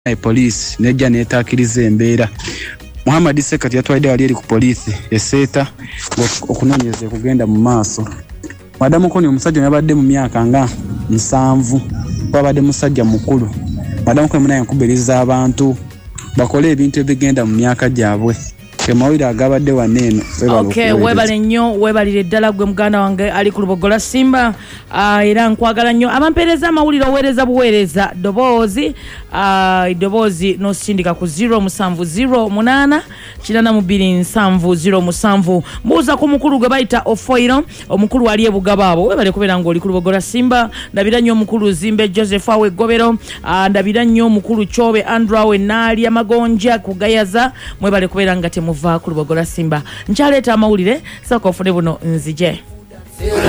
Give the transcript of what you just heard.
police nejja netakiriza embeera. Muhammad Sekati yatwalidde wali eri ku police eseta okunoonyereza kugenda mu maaso. Madamu Koni omusajja yabadde mu myaka nga 7 wabadde musajja mukulu. Madamu Koni munaye nkubiriza abantu bakole ebintu ebigenda mu myaka gyabwe. Kemawira agabadde waneeno. Okay, webale nnyo webalire ddala gwe muganda wange ali ku Lubogola Simba. Era nkwagala nnyo abampereza amawulire oweereza buweereza ddoboozi n'osindika ku 0708 82707. Mbuuza ku mukulu gwe bayita Ofoiro, omukulu ali ebugaba abo. Webale kubeera ng'oli ku Lubogola Simba. Ndabira nnyo omukulu Zimbe Joseph awe Gobero. Ndabira nnyo omukulu Chobe Andrew Naali Amagonja kugayaza. Mwebale kubeera nga muva ku Lubogola Simba. Nkyaleeta amawulire saka ofune buno nzije.